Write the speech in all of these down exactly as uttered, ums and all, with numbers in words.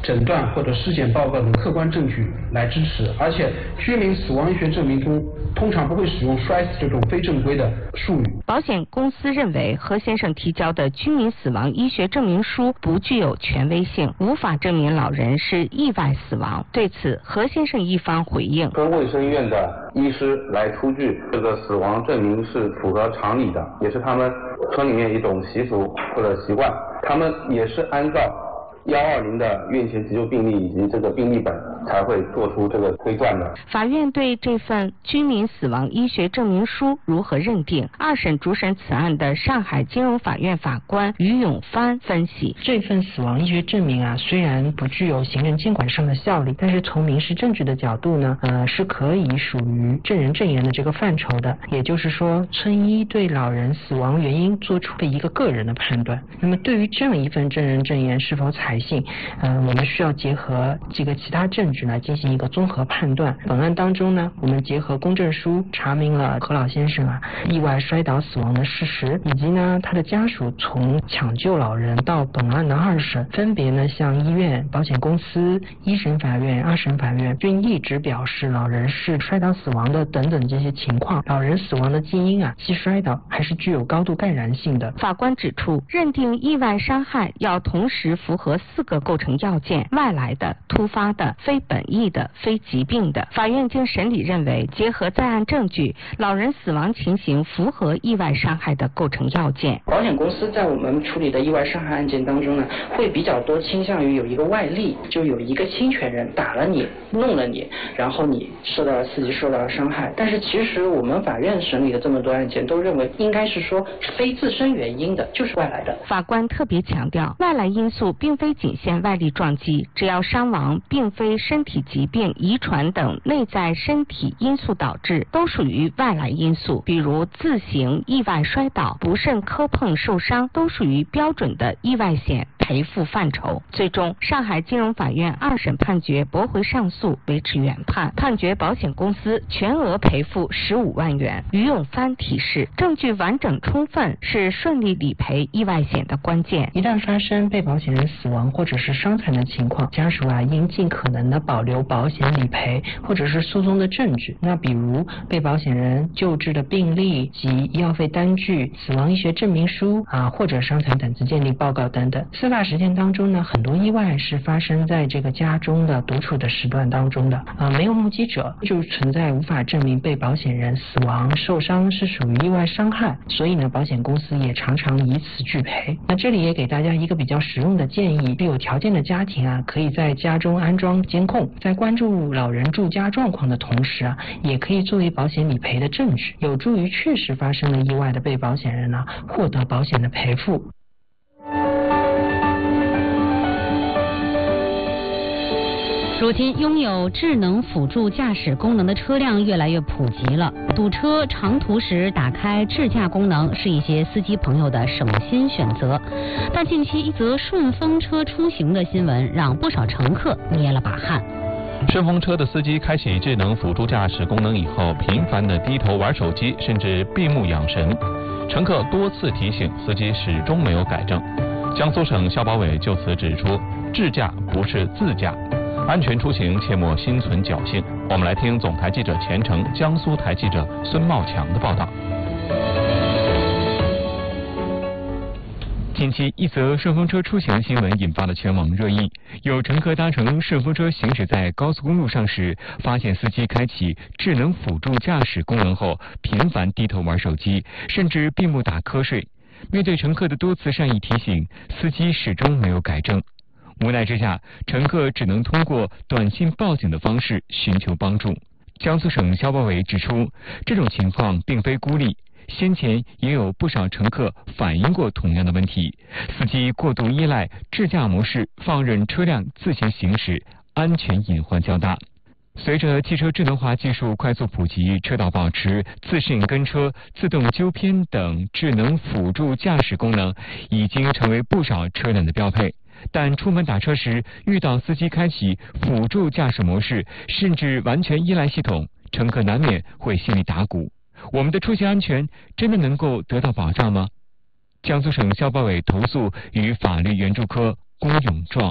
诊断或者尸检报告等客观证据来支持，而且居民死亡医学证明中通常不会使用摔死这种非正规的术语。 保险公司认为何先生提交的居民死亡医学证明书不具有权威性，无法证明老人是意外死亡。对此，何先生一方回应： 村卫生院的医师来出具这个死亡证明是符合常理的，也是他们村里面一种习俗或者习惯，他们也是按照幺二零的院前急救病历以及这个病历本才会做出这个推断的。 法院对这份居民死亡医学证明书如何认定？二审主审此案的上海金融法院法官于永帆分析， 这份死亡医学证明啊，虽然不具有行政监管上的效力，但是从民事证据的角度呢，呃，是可以属于证人证言的这个范畴的。也就是说，村医对老人死亡原因做出了一个个人的判断。那么对于这样一份证人证言是否采信，呃，我们需要结合几个其他证据来进行一个综合判断。本案当中呢，我们结合公证书查明了何老先生啊意外摔倒死亡的事实，以及呢他的家属从抢救老人到本案的二审，分别呢向医院、保险公司、一审法院、二审法院均一直表示老人是摔倒死亡的等等这些情况。老人死亡的基因啊，系摔倒还是具有高度感染性的。 法官指出，认定意外伤害要同时符合四个构成要件：外来的、突发的、非本意的、非疾病的。法院经审理认为，结合在案证据，老人死亡情形符合意外伤害的构成要件。 保险公司在我们处理的意外伤害案件当中呢，会比较多倾向于有一个外力，就有一个侵权人打了你、弄了你，然后你受到了刺激、受到了伤害。但是其实我们法院审理的这么多案件都认为，应该是说非自身原因的，就是外来的。 法官特别强调，外来因素并非仅限外力撞击，只要伤亡并非身体疾病、遗传等内在身体因素导致，都属于外来因素。比如自行意外摔倒、不慎磕碰受伤，都属于标准的意外险赔付范畴。最终，上海金融法院二审判决驳回上诉，维持原判，判决保险公司全额赔付十五万元。于永帆提示，证据完整充分是顺利理赔意外险的关键。 一旦发生被保险人死亡或者是伤残的情况，家属啊应尽可能的保留保险理赔或者是诉讼的证据。那比如被保险人救治的病历及医药费单据、死亡医学证明书啊，或者伤残等资鉴定报告等等。司法实践当中呢，很多意外是发生在这个家中的独处的时段当中的啊，没有目击者，就存在无法证明被保险人死亡受伤是属于意外伤害，所以呢，保险公司也常常以此拒赔。那这里也给大家一个比较实用的建议，有条件的家庭啊，可以在家中安装监控，在关注老人住家状况的同时啊，也可以作为保险理赔的证据，有助于确实发生了意外的被保险人呢、啊、获得保险的赔付。 如今拥有智能辅助驾驶功能的车辆越来越普及了，堵车长途时打开智驾功能是一些司机朋友的省心选择。但近期一则顺风车出行的新闻让不少乘客捏了把汗。 顺风车的司机开启智能辅助驾驶功能以后，频繁地低头玩手机，甚至闭目养神。乘客多次提醒，司机始终没有改正。江苏省消保委就此指出，智驾不是自驾，安全出行切莫心存侥幸。我们来听总台记者钱程、江苏台记者孙茂强的报道。 近期一则顺风车出行新闻引发了全网热议。有乘客搭乘顺风车行驶在高速公路上时，发现司机开启智能辅助驾驶功能后，频繁低头玩手机，甚至闭目打瞌睡。面对乘客的多次善意提醒，司机始终没有改正。无奈之下，乘客只能通过短信报警的方式寻求帮助。江苏省消保委指出，这种情况并非孤立，先前也有不少乘客反映过同样的问题，司机过度依赖智驾模式，放任车辆自行行驶，安全隐患较大。随着汽车智能化技术快速普及，车道保持、自适应跟车、自动纠偏等智能辅助驾驶功能已经成为不少车辆的标配。但出门打车时遇到司机开启辅助驾驶模式，甚至完全依赖系统，乘客难免会心里打鼓。我们的出行安全真的能够得到保障吗？江苏省消保委投诉与法律援助科龚永壮。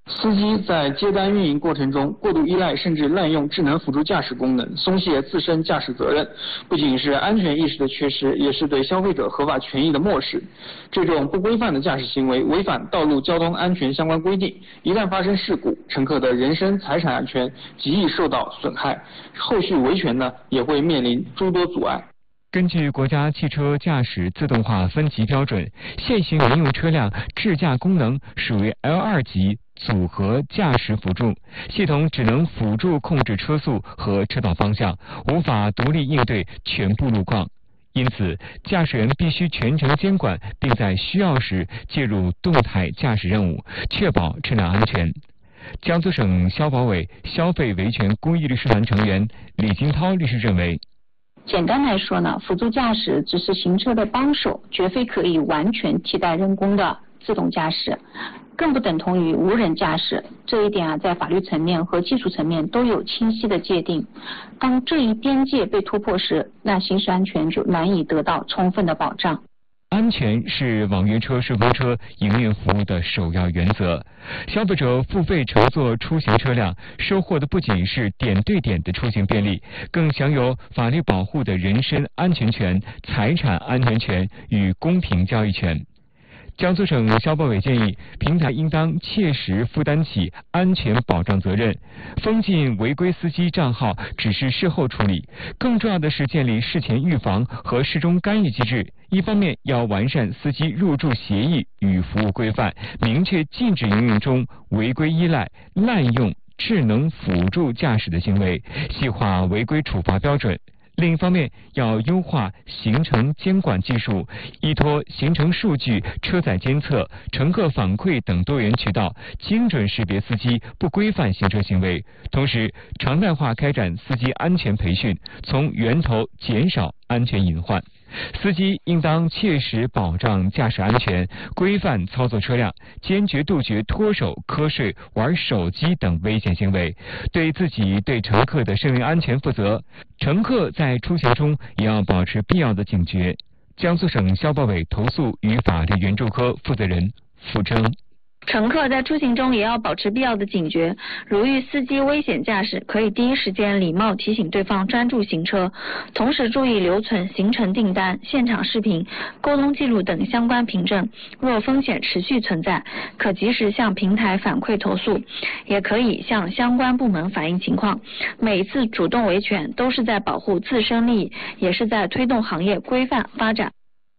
司机在接单运营过程中过度依赖甚至滥用智能辅助驾驶功能，松懈自身驾驶责任，不仅是安全意识的缺失，也是对消费者合法权益的漠视。这种不规范的驾驶行为违反道路交通安全相关规定，一旦发生事故，乘客的人身财产安全极易受到损害，后续维权呢也会面临诸多阻碍。 根据国家汽车驾驶自动化分级标准，现行民用车辆智驾功能属于 L 二 级组合驾驶辅助系统，只能辅助控制车速和车道方向，无法独立应对全部路况。因此，驾驶员必须全程监管，并在需要时介入动态驾驶任务，确保车辆安全。江苏省消保委消费维权公益律师团成员李金涛律师认为， 简单来说呢，辅助驾驶只是行车的帮手，绝非可以完全替代人工的自动驾驶，更不等同于无人驾驶。这一点啊，在法律层面和技术层面都有清晰的界定。当这一边界被突破时，那行驶安全就难以得到充分的保障。 安全是网约车、顺风车营运服务的首要原则。消费者付费乘坐出行车辆，收获的不仅是点对点的出行便利，更享有法律保护的人身安全权、财产安全权与公平交易权。江苏省消保委建议，平台应当切实负担起安全保障责任，封禁违规司机账号只是事后处理，更重要的是建立事前预防和事中干预机制。一方面要完善司机入驻协议与服务规范，明确禁止营运中违规依赖、滥用智能辅助驾驶的行为，细化违规处罚标准。另一方面，要优化行程监管技术，依托行程数据、车载监测、乘客反馈等多元渠道，精准识别司机不规范行车行为，同时常态化开展司机安全培训，从源头减少安全隐患。司机应当切实保障驾驶安全，规范操作车辆，坚决杜绝脱手、瞌睡、玩手机等危险行为，对自己、对乘客的生命安全负责。乘客在出行中也要保持必要的警觉。江苏省消保委投诉与法律援助科负责人付征。 乘客在出行中也要保持必要的警觉，如遇司机危险驾驶，可以第一时间礼貌提醒对方专注行车，同时注意留存行程订单、现场视频、沟通记录等相关凭证。若风险持续存在，可及时向平台反馈投诉，也可以向相关部门反映情况。每一次主动维权都是在保护自身利益，也是在推动行业规范发展。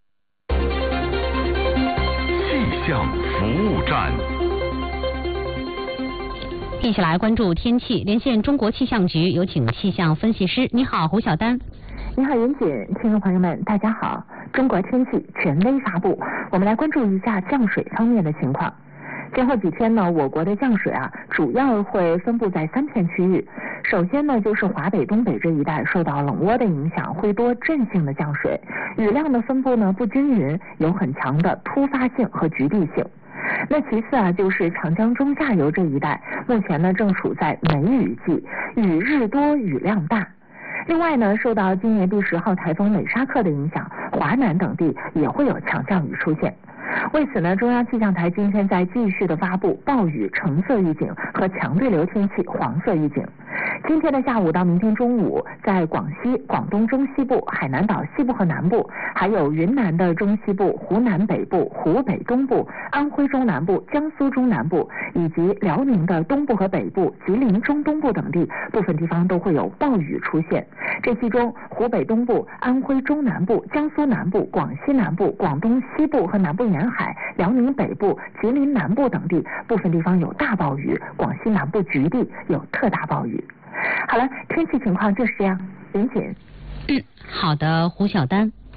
气象服务站， 一起来关注天气。连线中国气象局，有请气象分析师。你好，胡晓丹。 你好，严谨，听众朋友们，大家好。中国天气权威发布，我们来关注一下降水方面的情况。今后几天呢，我国的降水啊，主要会分布在三片区域。首先呢，就是华北、东北这一带受到冷涡的影响，会多阵性的降水，雨量的分布呢不均匀，有很强的突发性和局地性。那其次啊，就是长江中下游这一带，目前呢正处在梅雨季，雨日多，雨量大。另外呢，受到今年第十号台风美沙克的影响，华南等地也会有强降雨出现。为此呢，中央气象台今天在继续的发布暴雨橙色预警和强对流天气黄色预警。今天的下午到明天中午，在广西、广东中西部、海南岛西部和南部，还有云南的中西部、湖南北部、湖北东部、安徽中南部、江苏中南部以及辽宁的东部和北部、吉林中东部等地，部分地方都会有暴雨出现。这其中，湖北东部、安徽中南部、江苏南部、广西南部、广东西部和南部沿海、辽宁北部、吉林南部等地，部分地方有大暴雨，广西南部局地有特大暴雨。好了，天气情况就是这样，严谨。 嗯，好的，胡晓丹。